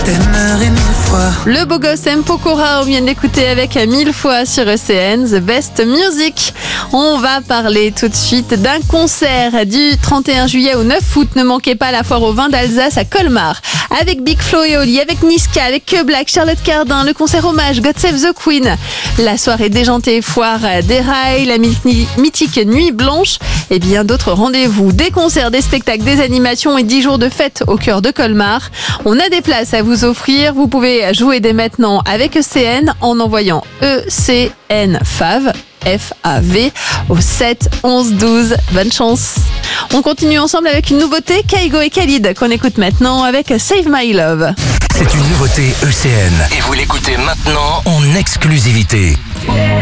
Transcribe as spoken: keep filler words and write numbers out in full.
t'aimerai mille fois. Le beau gosse M. Pokora, on vient d'écouter avec mille fois sur E C N, The Best Music. On va parler tout de suite d'un concert du trente et un juillet au neuf août. Ne manquez pas la foire au vin d'Alsace à Colmar. Avec Big Flo et Oli, avec Niska, avec Que Black, Charlotte Cardin, le concert hommage God Save the Queen. La soirée déjantée foire des rails, la mythique Nuit Blanche et bien d'autres rendez-vous. Des concerts, des spectacles, des animations et dix jours de fête au cœur de Colmar. On a des places à vous offrir. Vous pouvez jouer dès maintenant avec E C N en envoyant E C N F A V F A V au sept onze douze. Bonne chance. On continue ensemble avec une nouveauté, Kaigo et Khalid, qu'on écoute maintenant avec Save My Love. C'est une nouveauté E C N et vous l'écoutez maintenant en exclusivité.